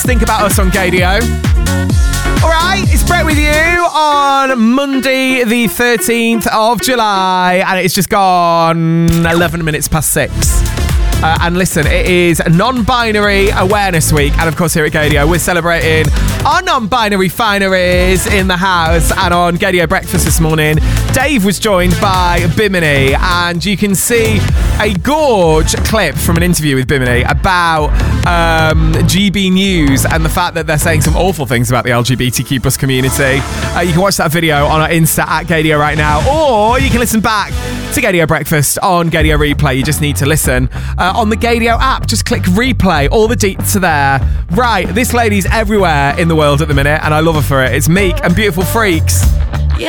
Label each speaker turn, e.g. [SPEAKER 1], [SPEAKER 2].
[SPEAKER 1] best think about us on Gaydio. Alright, it's Brett with you on Monday the 13th of July, and it's just gone 11 minutes past 6. And listen, it is Non-Binary Awareness Week, and of course here at Gaydio we're celebrating our non-binary fineries in the house. And on Gaydio Breakfast this morning, Dave was joined by Bimini, and you can see a gorge clip from an interview with Bimini about GB News and the fact that they're saying some awful things about the LGBTQ plus community. You can watch that video on our Insta at Gaydio right now, or you can listen back to Gaydio Breakfast on Gaydio Replay. You just need to listen on the Gaydio app. Just click replay. All the deets are there. Right, this lady's everywhere in the world at the minute, and I love her for it. It's Meek and Beautiful Freaks.
[SPEAKER 2] Yeah,